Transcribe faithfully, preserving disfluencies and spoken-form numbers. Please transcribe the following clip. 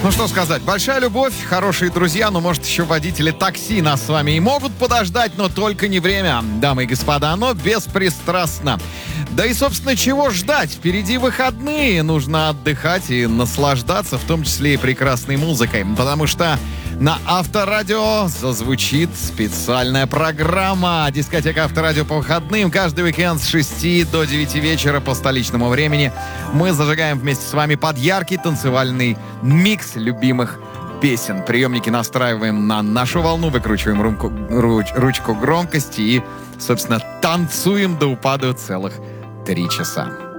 Ну что сказать, большая любовь, хорошие друзья, но может еще водители такси нас с вами и могут подождать, но только не время, дамы и господа, оно беспристрастно. Да и, собственно, чего ждать? Впереди выходные, нужно отдыхать и наслаждаться, в том числе и прекрасной музыкой, потому что на Авторадио зазвучит специальная программа «Дискотека Авторадио» по выходным. Каждый уикенд с шести до девяти вечера по столичному времени мы зажигаем вместе с вами под яркий танцевальный микс любимых песен. Приемники настраиваем на нашу волну, выкручиваем румку, руч, ручку громкости и, собственно, танцуем до упаду целых три часа.